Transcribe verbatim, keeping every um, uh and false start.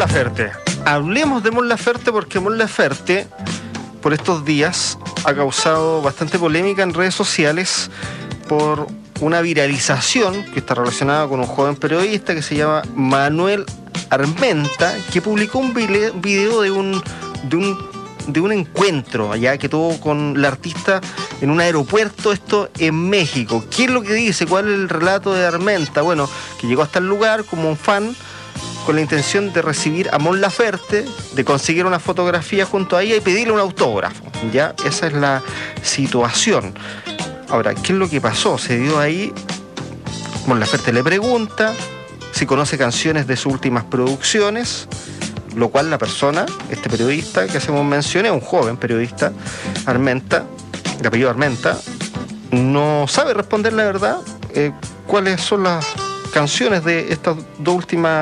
Laferte. Hablemos de Mon Laferte porque Mon Laferte por estos días ha causado bastante polémica en redes sociales por una viralización que está relacionada con un joven periodista que se llama Manuel Armenta, que publicó un video de un, de un de un encuentro allá que tuvo con la artista en un aeropuerto, esto en México. ¿Qué es lo que dice? ¿Cuál es el relato de Armenta? Bueno, que llegó hasta el lugar como un fan con la intención de recibir a Mon Laferte, de conseguir una fotografía junto a ella y pedirle un autógrafo. Ya, esa es la situación. Ahora, ¿qué es lo que pasó? Se dio ahí, Mon Laferte le pregunta si conoce canciones de sus últimas producciones, lo cual la persona, este periodista que hacemos mención, es un joven periodista, Armenta, de apellido Armenta, no sabe responder la verdad eh, cuáles son las canciones de estas dos últimas